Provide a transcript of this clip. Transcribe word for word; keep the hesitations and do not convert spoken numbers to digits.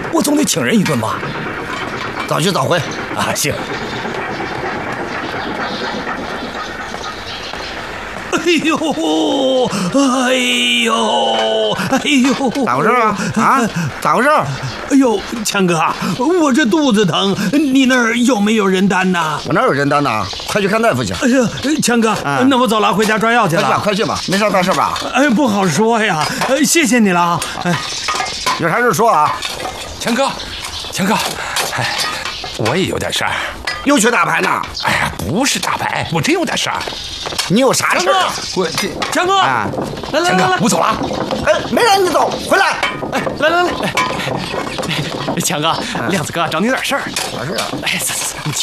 我总得请人一顿吧。 早去早回啊，行。哎呦，哎呦，哎呦， 咋回事啊？啊，咋回事？ 哎呦，强哥，我这肚子疼，你那儿有没有人单呐？ 我哪有人单呐？快去看大夫去。 哎呀，强哥，啊、那我走了，回家抓药去了。 快去吧，快去吧，没啥大事吧？ 哎，不好说呀。呃，谢谢你了啊。哎， 有啥事说啊？ 强哥，强哥，哎，我也有点事儿。 又去打牌呢？ 哎呀，不是打牌，我真有点事儿。 你有啥事儿啊？ 我这强哥， 啊， 来来强哥， 来来， 我走了啊。 哎，没让你走，回来。 哎，来来来， 强哥，亮子哥找你有点事儿。 啥事啊？ 哎，走走走。